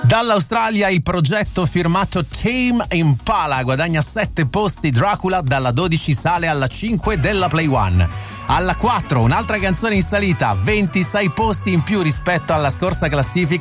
Dall'Australia il progetto firmato Tame Impala guadagna 7 posti, Dracula dalla 12 sale alla 5 della Play One. Alla 4 un'altra canzone in salita, 26 posti in più rispetto alla scorsa classifica,